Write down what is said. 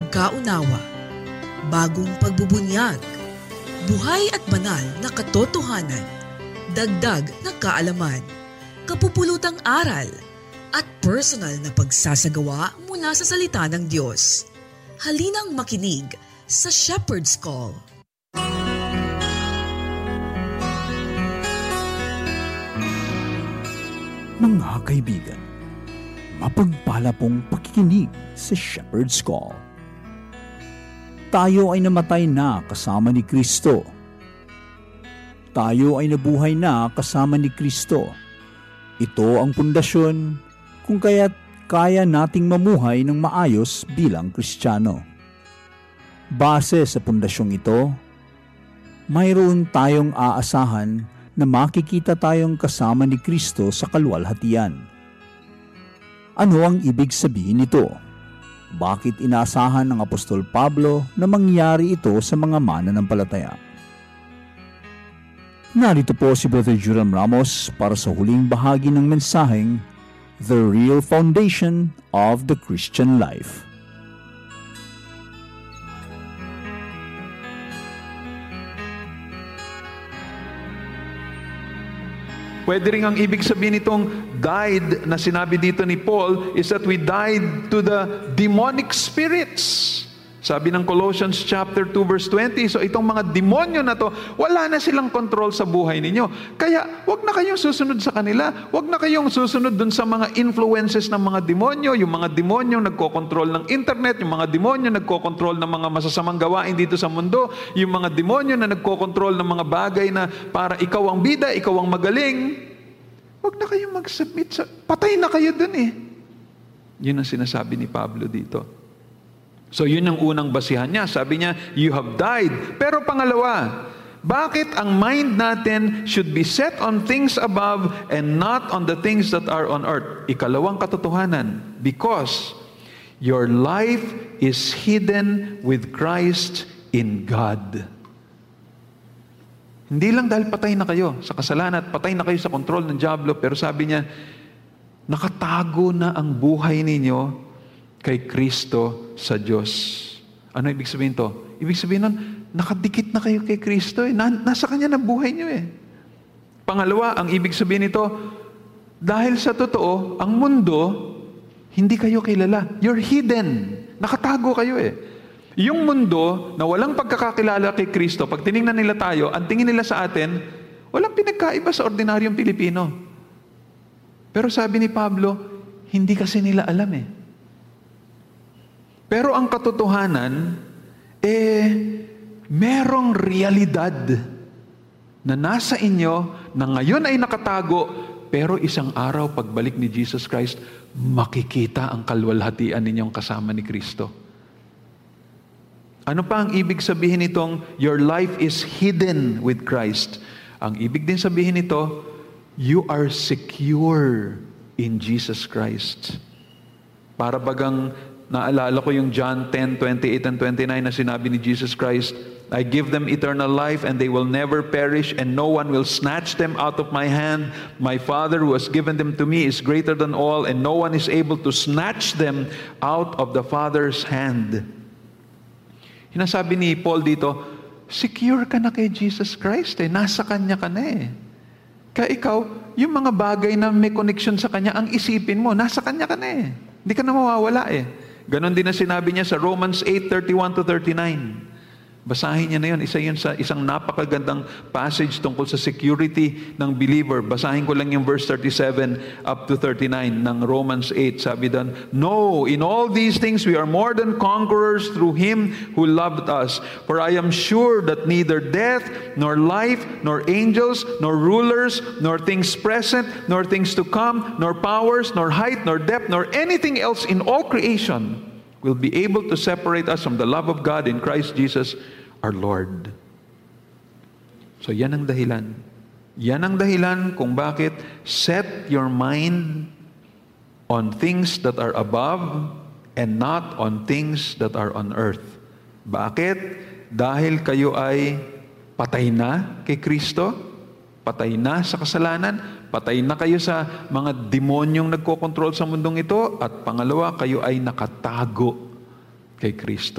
pagkaunawa, bagong pagbubunyag, buhay at banal na katotohanan, dagdag na kaalaman, kapupulutang aral, at personal na pagsasagawa mula sa salita ng Diyos. Halinang makinig sa Shepherd's Call. Mga kaibigan, mapagpala pong pakikinig sa Shepherd's Call. Tayo ay namatay na kasama ni Kristo. Tayo ay nabuhay na kasama ni Kristo. Ito ang pundasyon kung kaya't kaya nating mamuhay ng maayos bilang Kristiyano. Base sa pundasyong ito, mayroon tayong aasahan na makikita tayong kasama ni Kristo sa kaluwalhatian. Ano ang ibig sabihin nito? Bakit inaasahan ng Apostol Pablo na mangyari ito sa mga mananampalataya? Narito po si Brother Juram Ramos para sa huling bahagi ng mensaheng The Real Foundation of the Christian Life. Pwede rin ang ibig sabihin nitong died na sinabi dito ni Paul is that we died to the demonic spirits. Sabi ng Colossians chapter 2 verse 20, so itong mga demonyo na to, wala na silang control sa buhay ninyo. Kaya wag na kayong susunod sa kanila. Wag na kayong susunod dun sa mga influences ng mga demonyo, yung mga demonyo nagkokontrol ng internet, yung mga demonyo nagkokontrol ng mga masasamang gawain dito sa mundo, yung mga demonyo na nagkokontrol ng mga bagay na para ikaw ang bida, ikaw ang magaling. Wag na kayong mag-submit sa... Patay na kayo dun eh. Yun ang sinasabi ni Pablo dito. So yun ang unang basihan niya. Sabi niya, you have died. Pero pangalawa, bakit ang mind natin should be set on things above and not on the things that are on earth? Ikalawang katotohanan, because your life is hidden with Christ in God. Hindi lang dahil patay na kayo sa kasalanan at patay na kayo sa kontrol ng dyablo, pero sabi niya, nakatago na ang buhay ninyo kay Kristo sa Diyos. Ano ibig sabihin to? Ibig sabihin nun, nakadikit na kayo kay Kristo eh. Nasa Kanya na buhay niyo eh. Pangalawa, ang ibig sabihin nito, dahil sa totoo, ang mundo, hindi kayo kilala. You're hidden. Nakatago kayo eh. Yung mundo na walang pagkakakilala kay Kristo, pag tinignan nila tayo, ang tingin nila sa atin, walang pinagkaiba sa ordinaryong Pilipino. Pero sabi ni Pablo, hindi kasi nila alam eh. Pero ang katotohanan, merong realidad na nasa inyo na ngayon ay nakatago, pero isang araw pagbalik ni Jesus Christ, makikita ang kalwalhatian ninyong kasama ni Kristo. Ano pa ang ibig sabihin nitong your life is hidden with Christ? Ang ibig din sabihin nito, you are secure in Jesus Christ. Para bagang naalala ko yung John 10:28 and 29 na sinabi ni Jesus Christ, I give them eternal life and they will never perish and no one will snatch them out of my hand. My Father who has given them to me is greater than all and no one is able to snatch them out of the Father's hand. Hinasabi ni Paul dito, secure ka na kay Jesus Christ eh. Nasa Kanya ka na eh. Kaya ikaw, yung mga bagay na may connection sa Kanya, ang isipin mo, nasa Kanya ka na eh. Hindi ka na mawawala eh. Ganon din na sinabi niya sa Romans 8:31-39. Basahin niya na yun. Isa yun sa isang napakagandang passage tungkol sa security ng believer. Basahin ko lang yung verse 37 up to 39 ng Romans 8. Sabi doon, no, in all these things we are more than conquerors through Him who loved us. For I am sure that neither death, nor life, nor angels, nor rulers, nor things present, nor things to come, nor powers, nor height, nor depth, nor anything else in all creation will be able to separate us from the love of God in Christ Jesus our Lord. So yan ang dahilan. Yan ang dahilan kung bakit set your mind on things that are above and not on things that are on earth. Bakit? Dahil kayo ay patay na kay Kristo, patay na sa kasalanan, patay na kayo sa mga demonyong nagkokontrol sa mundong ito, at pangalawa, kayo ay nakatago kay Kristo.